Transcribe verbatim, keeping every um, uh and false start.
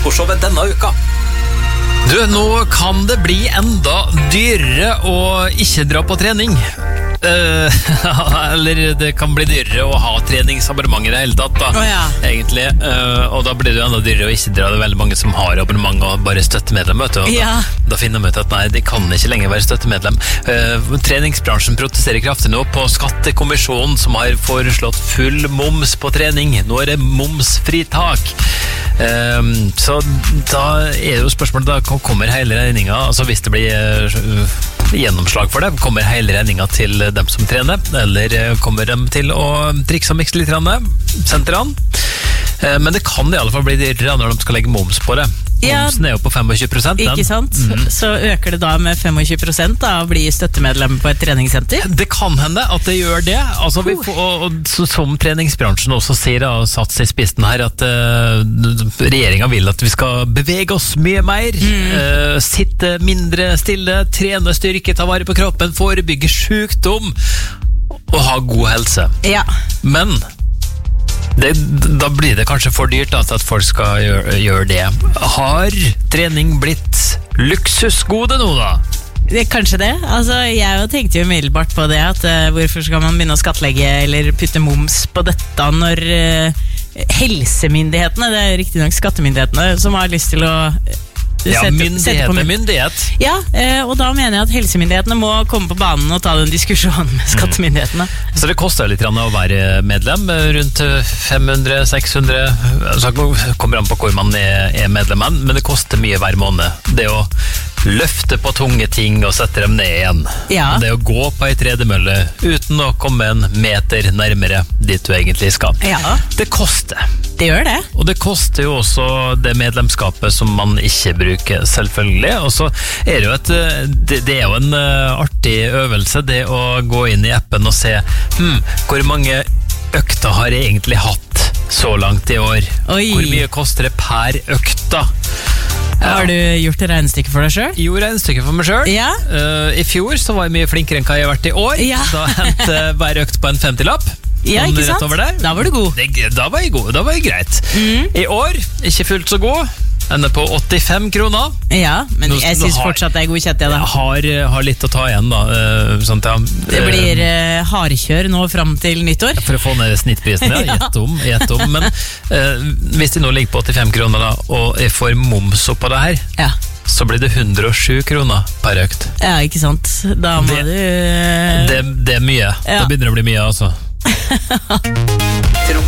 Tacoshowet denne uka. Du, nå kan det bli enda dyrere å ikke dra på trening. Uh, eller det kan bli dyrere å ha treningsabonnement i det hele tatt da, oh, ja. egentlig, uh, og da blir det jo enda dyrere å ikke dra. Det er veldig mange som har abonnement og bare støttemedlem, vet du, og ja. da, da finner de ut at nei, de kan ikke lenger være støttemedlem. uh, Treningsbransjen protesterer kraftig nå på Skattekommisjonen, som har foreslått full moms på trening. Nå er det momsfritak. uh, Så da er jo spørsmålet, da kommer hele regningen, altså hvis det blir uh, gjennomslag for det, kommer hele regninga til dem som trener, eller kommer dem til å trikse og mikse litt sentran. Men det kan i alle fall bli dyrere når de skal legge moms på det. Ja, momsen er jo på tjuefem prosent. Ikke sant? Mm. Så øker det da med tjuefem prosent da, å bli støttemedlem på et treningssenter? Det kan hende at det gjør det. Altså, vi får, og, og, så, som treningsbransjen også sier, og satt seg i spissen her, at uh, regjeringen vil at vi skal bevege oss mye mer, mm. uh, sitte mindre stille, trene styrke, ta vare på kroppen, forebygge sykdom og ha god helse. Ja. Men Det, da blir det kanskje for dyrt da, at folk skal gjøre, gjøre det. Har trening blitt luksusgode nå da? Det, kanskje det. Altså, jeg tenkte jo umiddelbart på det, at uh, hvorfor skal man begynne å skattlegge eller putte moms på dette når uh, helsemyndighetene, det er riktig nok skattemyndighetene, som har lyst til å Ja, sette, myndighet sette på er myndighet. Ja, eh, og da mener jeg at helsemyndighetene må komme på banen og ta den diskusjonen med skattemyndighetene. Mm. Så det koster litt å være medlem, rundt fem hundre til seks hundre, så kommer an på hvor man er, er medlem, men det koster mye hver måned. Det å løfte på tunge ting og sette dem ned igjen. Ja. Det å gå på ei tredemølle uten å komme en meter nærmere dit du egentlig skal. Ja. Det koster. Det gjør det. Og det koster jo også det medlemskapet som man ikke bruker, selvfølgelig. Og så er det jo et det, det er jo en uh, artig øvelse, det å gå inn i appen og se hm, hvor mange økter har jeg egentlig hatt så langt i år. Oi. Hvor mye koster det per økta? Ja. Har du gjort regnstykke for deg selv? Jo, regnstykke for meg selv. Ja. Uh, I fjor så var jeg mye flinkere enn hva jeg har vært i år. Ja. Da hendte hver økt på en femtilapp. Ja, ikke sant? Da var du god. Det, da var jeg god, da var jeg greit. Mm. I år, ikke fullt så god. Ender på åttifem kroner. Ja, men Nå, jeg synes fortsatt det er god kjett, jeg da. Har, har litt å ta igjen da. Uh, sånn at, uh, det blir uh, hardkjør nå frem til nyttår. For å få ned snittprisen, ja. Gjett om, gjett om. Men uh, hvis de nå ligger på åttifem kroner da, og jeg får moms opp på det her, ja. Så blir det hundre og sju kroner per økt. Ja, ikke sant? Da må det, du... Uh... Det, det er mye. Ja. Da begynner det å bli mye, altså.